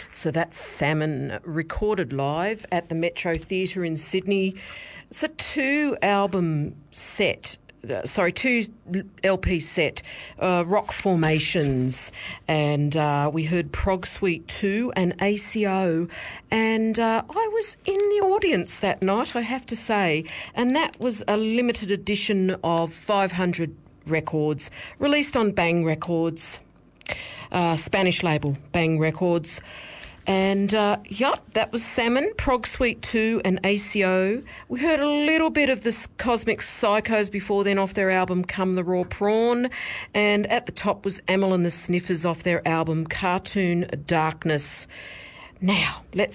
So that's Salmon, recorded live at the Metro Theatre in Sydney. It's a two LP set, Rock Formations, and we heard Prog Suite 2 and ACO, and I was in the audience that night, I have to say, and that was a limited edition of 500 records released on Bang Records, Spanish label Bang Records. And, that was Salmon, Prog Suite 2 and ACO. We heard a little bit of the Cosmic Psychos before then off their album Come the Raw Prawn. And at the top was Amyl and the Sniffers off their album Cartoon Darkness. Now, let's